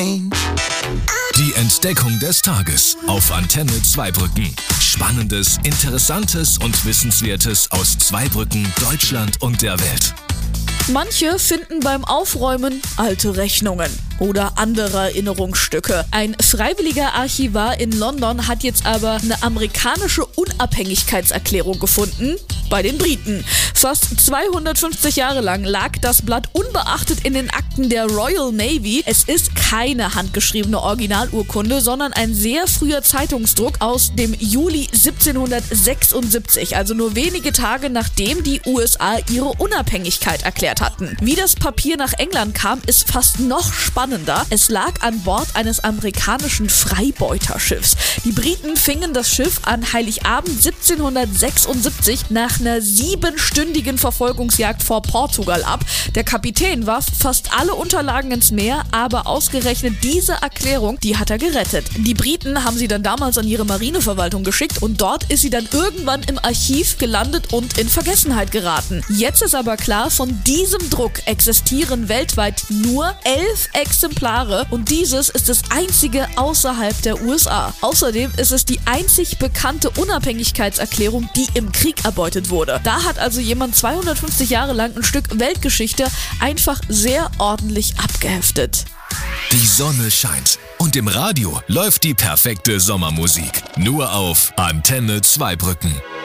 Die Entdeckung des Tages auf Antenne Zweibrücken. Spannendes, Interessantes und Wissenswertes aus Zweibrücken, Deutschland und der Welt. Manche finden beim Aufräumen alte Rechnungen oder andere Erinnerungsstücke. Ein freiwilliger Archivar in London hat jetzt aber eine amerikanische Unabhängigkeitserklärung gefunden bei den Briten. Fast 250 Jahre lang lag das Blatt unbeachtet in den Akten der Royal Navy. Es ist keine handgeschriebene Originalurkunde, sondern ein sehr früher Zeitungsdruck aus dem Juli 1776, also nur wenige Tage nachdem die USA ihre Unabhängigkeit erklärt hatten. Wie das Papier nach England kam, ist fast noch spannender. Es lag an Bord eines amerikanischen Freibeuterschiffs. Die Briten fingen das Schiff an Heiligabend 1776 nach einer 7-stündigen Verfolgungsjagd vor Portugal ab. Der Kapitän warf fast alle Unterlagen ins Meer, aber ausgerechnet diese Erklärung, die hat er gerettet. Die Briten haben sie dann damals an ihre Marineverwaltung geschickt und dort ist sie dann irgendwann im Archiv gelandet und in Vergessenheit geraten. Jetzt ist aber klar, von diesem Druck existieren weltweit nur 11 Exemplare und dieses ist das einzige außerhalb der USA. Außerdem ist es die einzig bekannte Unabhängigkeitserklärung, die im Krieg erbeutet wurde. Da hat also jemand 250 Jahre lang ein Stück Weltgeschichte einfach sehr ordentlich abgeheftet. Die Sonne scheint und im Radio läuft die perfekte Sommermusik. Nur auf Antenne Zweibrücken.